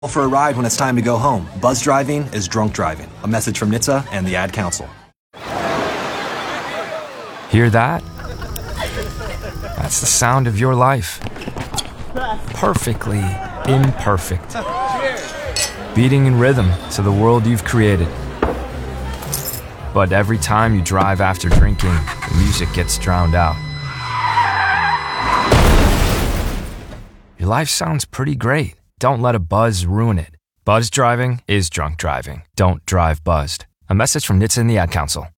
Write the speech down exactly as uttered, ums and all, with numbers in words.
For a ride when it's time to go home. Buzz driving is drunk driving. A message from N H T S A and the Ad Council. Hear that? That's the sound of your life. Perfectly imperfect. Beating in rhythm to the world you've created. But every time you drive after drinking, the music gets drowned out. Your life sounds pretty great. Don't let a buzz ruin it. Buzz driving is drunk driving. Don't drive buzzed. A message from N H T S A and the Ad Council.